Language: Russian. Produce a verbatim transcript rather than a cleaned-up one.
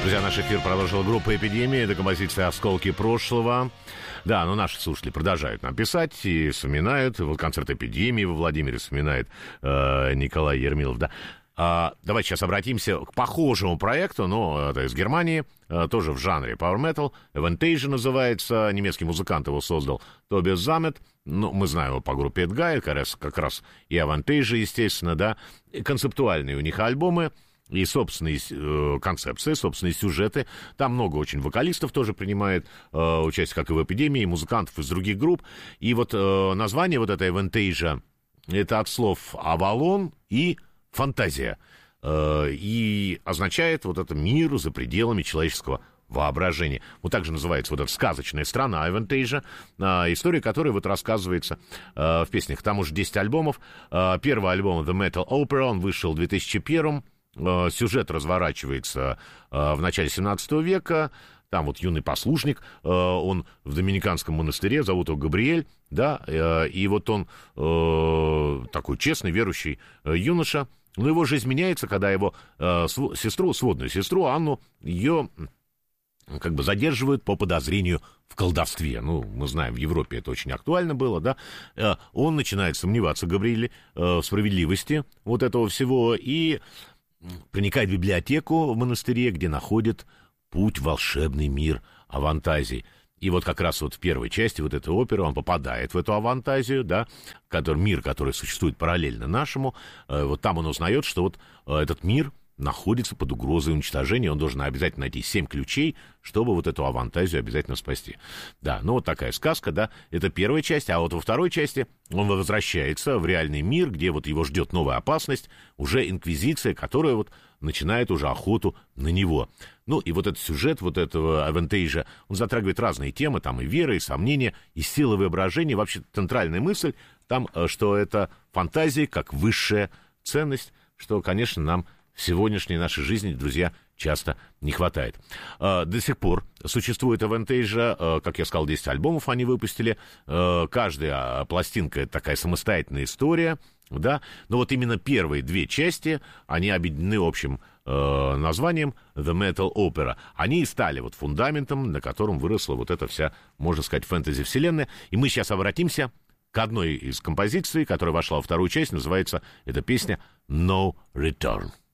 Друзья, наш эфир продолжила группа «Эпидемия». Это композиция «Осколки прошлого». Да, но наши слушатели продолжают нам писать и вспоминают. Вот концерт «Эпидемии» во Владимире вспоминает э, Николай Ермилов, да. А, давайте сейчас обратимся к похожему проекту, но это из Германии, а, тоже в жанре Power Metal. Avantasia называется, немецкий музыкант его создал, Тобиас Заммет. Ну, мы знаем его по группе Эдгай, как раз, как раз и Avantasia, естественно, да. И концептуальные у них альбомы. И собственные э, концепции, собственные сюжеты. Там много очень вокалистов тоже принимает э, участие, как и в «Эпидемии», и музыкантов из других групп. И вот э, название вот этой «Avantasia» — это от слов «Авалон» и «фантазия». Э, и означает вот это мир за пределами человеческого воображения. Вот так же называется вот эта сказочная страна Avantasia, э, история которой вот рассказывается э, в песнях. Там уже десять альбомов. Э, первый альбом «The Metal Opera», он вышел в две тысячи первом. Сюжет разворачивается в начале семнадцатого века. Там вот юный послушник, он в доминиканском монастыре, зовут его Габриэль, да, и вот он такой честный, верующий юноша. Но его жизнь меняется, когда его сестру, сводную сестру Анну, ее как бы задерживают по подозрению в колдовстве. Ну, мы знаем, в Европе это очень актуально было, да. Он начинает сомневаться, Габриэль, в справедливости вот этого всего, и проникает в библиотеку в монастыре, где находит путь в волшебный мир Авантазии. И вот как раз вот в первой части вот этой оперы он попадает в эту Авантазию, да, который, мир, который существует параллельно нашему. Вот там он узнает, что вот этот мир находится под угрозой уничтожения, он должен обязательно найти семь ключей, чтобы вот эту Авантазию обязательно спасти. Да, ну вот такая сказка, да, это первая часть, а вот во второй части он возвращается в реальный мир, где вот его ждет новая опасность, уже инквизиция, которая вот начинает уже охоту на него. Ну, и вот этот сюжет вот этого Avantasia, он затрагивает разные темы, там и вера, и сомнения, и сила воображения, вообще центральная мысль там, что это фантазия как высшая ценность, что, конечно, нам в сегодняшней нашей жизни, друзья, часто не хватает. До сих пор существует Avantasia, как я сказал, десять альбомов они выпустили, каждая пластинка — это такая самостоятельная история, да, но вот именно первые две части, они объединены общим названием The Metal Opera. Они и стали вот фундаментом, на котором выросла вот эта вся, можно сказать, фэнтези-вселенная, и мы сейчас обратимся к одной из композиций, которая вошла во вторую часть, называется эта песня «No Return».